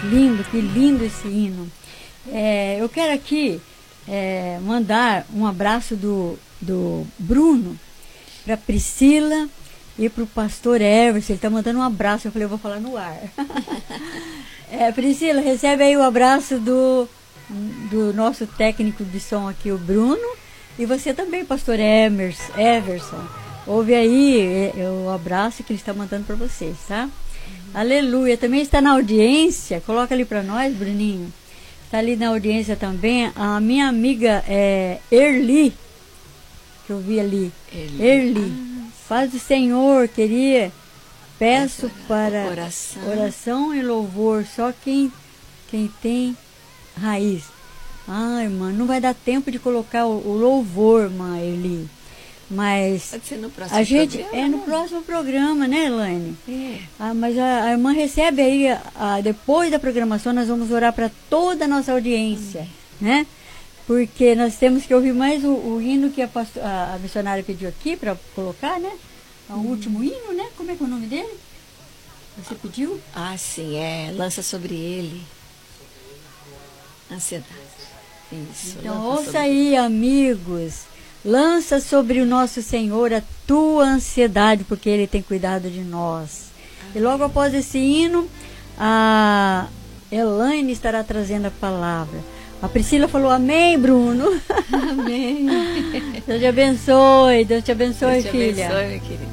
que lindo esse hino. Eu quero aqui mandar um abraço do Bruno para Priscila e para o pastor Everson. Ele está mandando um abraço. Eu falei, eu vou falar no ar. Priscila, recebe aí o abraço do nosso técnico de som aqui, o Bruno. E você também, pastor Everson. Ouve aí o abraço que ele está mandando para vocês, tá? Aleluia. Também está na audiência. Coloca ali para nós, Bruninho. Está ali na audiência também a minha amiga Erli, que eu vi ali. Erli. Paz do Senhor, peço para oração e louvor, só quem tem raiz. Ai, irmã, não vai dar tempo de colocar o louvor, irmã Erli. Mas pode ser no próximo programa, no próximo programa, né, Elaine? Mas a irmã recebe aí, depois da programação, nós vamos orar para toda a nossa audiência, né? Porque nós temos que ouvir mais o hino que a missionária pediu aqui para colocar, né? O último hino, né? Como é que é o nome dele? Você pediu? Sim, lança sobre ele ansiedade. Isso. Então ouça aí, amigos. Lança sobre o nosso Senhor a tua ansiedade, porque Ele tem cuidado de nós. E logo após esse hino, a Elaine estará trazendo a palavra. A Priscila falou amém, Bruno. Amém. Deus te abençoe, filha. Deus te abençoe, minha querida.